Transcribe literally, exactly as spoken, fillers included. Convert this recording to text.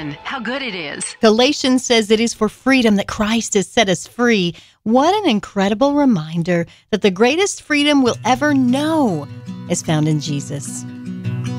heaven. How good it is. Galatians says it is for freedom that Christ has set us free. What an incredible reminder that the greatest freedom we'll ever know is found in Jesus.